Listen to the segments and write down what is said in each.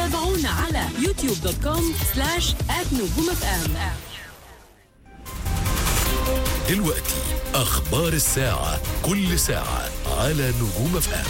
تابعونا على youtube.com/@نجوم-FM. دلوقتي أخبار الساعة، كل ساعة على نجوم FM.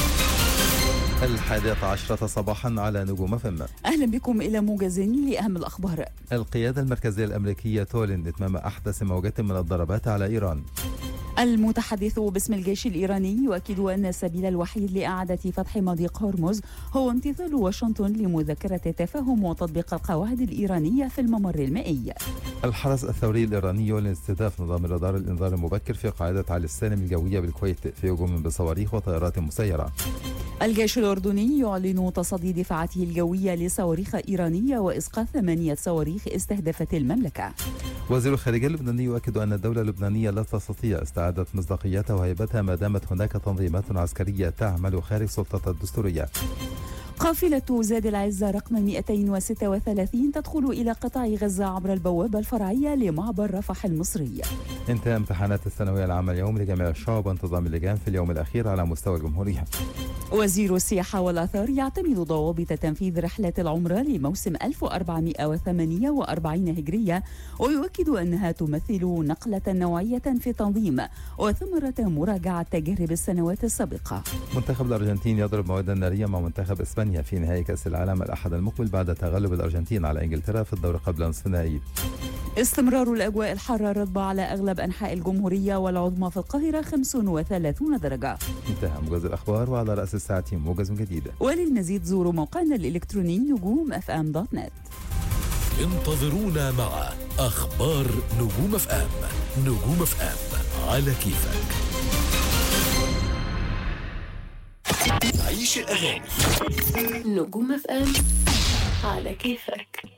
11 صباحا على نجوم FM. أهلا بكم إلى موجز لأهم الأخبار. القيادة المركزية الأمريكية تعلن إتمام أحدث موجة من الضربات على إيران. المتحدث باسم الجيش الإيراني يؤكد أن السبيل الوحيد لإعادة فتح مضيق هرمز هو امتثال واشنطن لمذكرة التفاهم وتطبيق القواعد الإيرانية في الممر المائي. الحرس الثوري الإيراني يعلن استهداف نظام رادار الإنذار المبكر في قاعدة علي السالم الجوية بالكويت في هجوم بصواريخ وطائرات مسيرة. الجيش الأردني يعلن تصدي دفاعاته الجوية لصواريخ إيرانية وإسقاط 8 صواريخ استهدفت المملكة. وزير الخارجية اللبناني يؤكد أن الدولة اللبنانية لا تستطيع استعادة مصداقيتها وهيبتها ما دامت هناك تنظيمات عسكرية تعمل خارج سلطتها الدستورية. قافلة زاد العزة رقم 236 تدخل إلى قطاع غزة عبر البوابة الفرعية لمعبر رفح المصري. انتهى امتحانات الثانوية العامة اليوم لجميع الشعب وانتظام اللجان في اليوم الأخير على مستوى الجمهورية. وزير السياحة والآثار يعتمد ضوابط تنفيذ رحلة العمرة لموسم 1448 هجرية ويؤكد أنها تمثل نقلة نوعية في التنظيم وثمرة مراجعة تجارب السنوات السابقة. منتخب الأرجنتين يضرب موعدا ناريا مع منتخب إسبانيا في نهائي كأس العالم الأحد المقبل بعد تغلب الأرجنتين على إنجلترا في الدور قبل نصف النهائي. استمرار الأجواء الحارة الرطبة على أغلب أنحاء الجمهورية والعظمى في القاهرة 35 درجة. انتهى موجز الأخبار وعلى رأس الساعة موجز جديد. وللمزيد زوروا موقعنا الإلكتروني نجوم-fm.net. انتظرونا مع أخبار نجوم FM. نجوم FM على كيفك. عيش الأغاني. نجوم FM على كيفك.